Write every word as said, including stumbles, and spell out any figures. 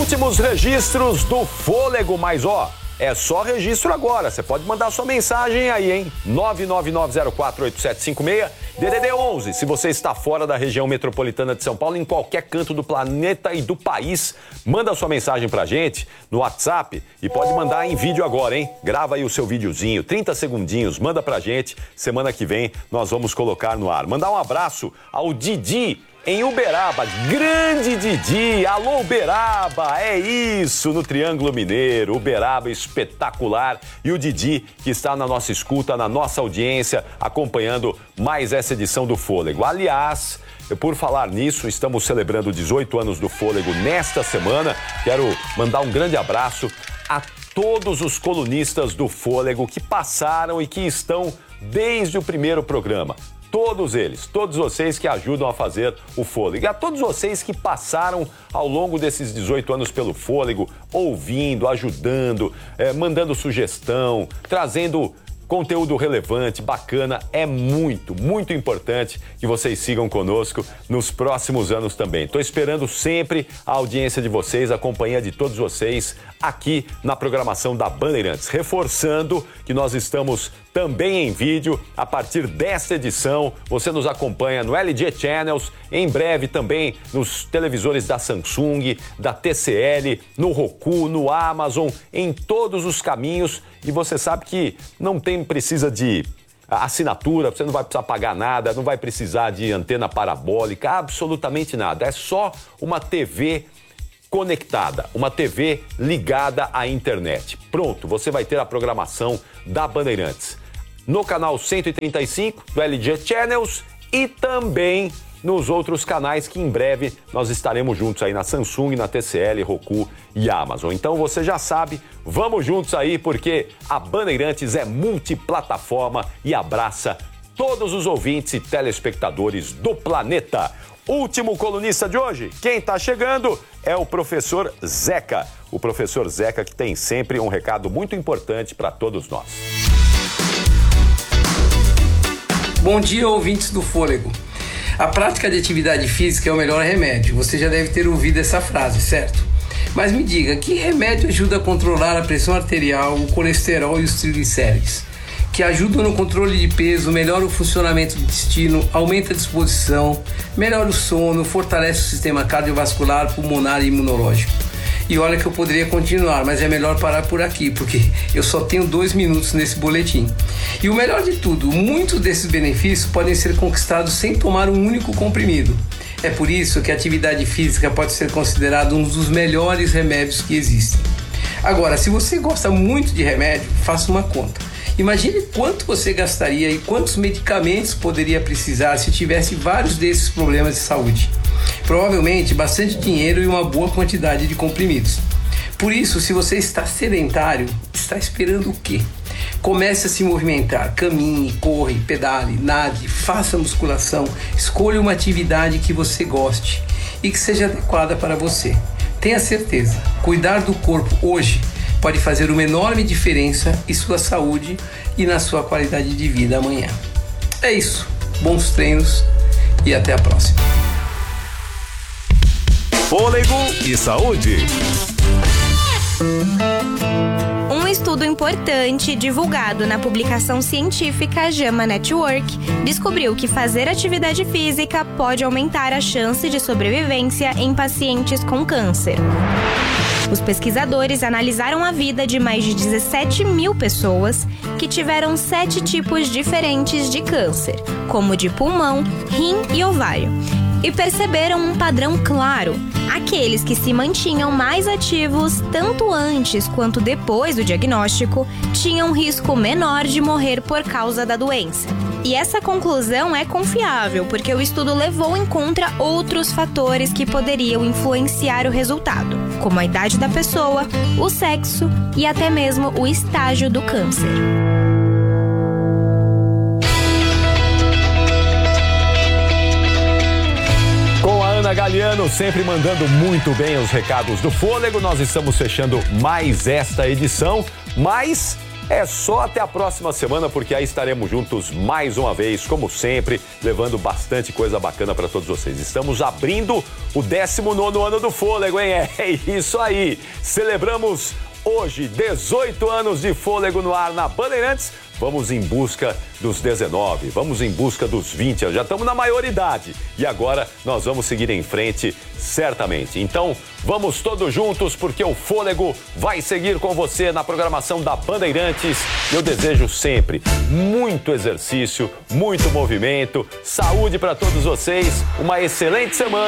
Últimos registros do fôlego, mas ó, é só registro agora. Você pode mandar sua mensagem aí, hein? nove nove nove zero quatro oito sete cinco seis, D D D onze. Se você está fora da região metropolitana de São Paulo, em qualquer canto do planeta e do país, manda sua mensagem pra gente no WhatsApp e pode mandar em vídeo agora, hein? Grava aí o seu videozinho, trinta segundinhos, manda pra gente. Semana que vem nós vamos colocar no ar. Mandar um abraço ao Didi em Uberaba, grande Didi, alô Uberaba, é isso, no Triângulo Mineiro, Uberaba espetacular, e o Didi que está na nossa escuta, na nossa audiência, acompanhando mais essa edição do Fôlego. Aliás, por falar nisso, estamos celebrando dezoito anos do Fôlego nesta semana, quero mandar um grande abraço a todos os colunistas do Fôlego que passaram e que estão desde o primeiro programa. Todos eles, todos vocês que ajudam a fazer o Fôlego. E a todos vocês que passaram ao longo desses dezoito anos pelo Fôlego, ouvindo, ajudando, eh, mandando sugestão, trazendo conteúdo relevante, bacana. É muito, muito importante que vocês sigam conosco nos próximos anos também. Estou esperando sempre a audiência de vocês, a companhia de todos vocês aqui na programação da Bandeirantes. Reforçando que nós estamos também em vídeo. A partir desta edição, você nos acompanha no L G Channels, em breve também nos televisores da Samsung, da T C L, no Roku, no Amazon, em todos os caminhos. E você sabe que não tem, precisa de assinatura, você não vai precisar pagar nada, não vai precisar de antena parabólica, absolutamente nada. É só uma T V conectada, uma T V ligada à internet. Pronto, você vai ter a programação da Bandeirantes no canal cento e trinta e cinco do L G Channels e também nos outros canais que em breve nós estaremos juntos aí na Samsung, na T C L, Roku e Amazon. Então você já sabe, vamos juntos aí porque a Bandeirantes é multiplataforma e abraça todos os ouvintes e telespectadores do planeta. Último colunista de hoje, quem tá chegando é o professor Zeca. O professor Zeca que tem sempre um recado muito importante para todos nós. Bom dia, ouvintes do Fôlego. A prática de atividade física é o melhor remédio. Você já deve ter ouvido essa frase, certo? Mas me diga, que remédio ajuda a controlar a pressão arterial, o colesterol e os triglicérides? Que ajudam no controle de peso, melhora o funcionamento do intestino, aumenta a disposição, melhora o sono, fortalece o sistema cardiovascular, pulmonar e imunológico. E olha que eu poderia continuar, mas é melhor parar por aqui, porque eu só tenho dois minutos nesse boletim. E o melhor de tudo, muitos desses benefícios podem ser conquistados sem tomar um único comprimido. É por isso que a atividade física pode ser considerada um dos melhores remédios que existem. Agora, se você gosta muito de remédio, faça uma conta. Imagine quanto você gastaria e quantos medicamentos poderia precisar se tivesse vários desses problemas de saúde. Provavelmente bastante dinheiro e uma boa quantidade de comprimidos. Por isso, se você está sedentário, está esperando o quê? Comece a se movimentar, caminhe, corre, pedale, nade, faça musculação, escolha uma atividade que você goste e que seja adequada para você. Tenha certeza, cuidar do corpo hoje pode fazer uma enorme diferença em sua saúde e na sua qualidade de vida amanhã. É isso, bons treinos e até a próxima. Fôlego e saúde. Um estudo importante divulgado na publicação científica JAMA Network descobriu que fazer atividade física pode aumentar a chance de sobrevivência em pacientes com câncer. Os pesquisadores analisaram a vida de mais de dezessete mil pessoas que tiveram sete tipos diferentes de câncer, como de pulmão, rim e ovário, e perceberam um padrão claro. Aqueles que se mantinham mais ativos tanto antes quanto depois do diagnóstico tinham um risco menor de morrer por causa da doença. E essa conclusão é confiável, porque o estudo levou em conta outros fatores que poderiam influenciar o resultado, como a idade da pessoa, o sexo e até mesmo o estágio do câncer. Ana Galiano sempre mandando muito bem os recados do Fôlego. Nós estamos fechando mais esta edição, mas É só até a próxima semana, porque aí estaremos juntos mais uma vez, como sempre, levando bastante coisa bacana para todos vocês. Estamos abrindo o décimo nono ano do Fôlego, hein? É isso aí. Celebramos hoje dezoito anos de Fôlego no ar na Bandeirantes. Vamos em busca dos dezenove, vamos em busca dos vinte, já estamos na maioridade. E agora nós vamos seguir em frente, certamente. Então, vamos todos juntos, porque o Fôlego vai seguir com você na programação da Bandeirantes. Eu desejo sempre muito exercício, muito movimento, saúde para todos vocês, uma excelente semana.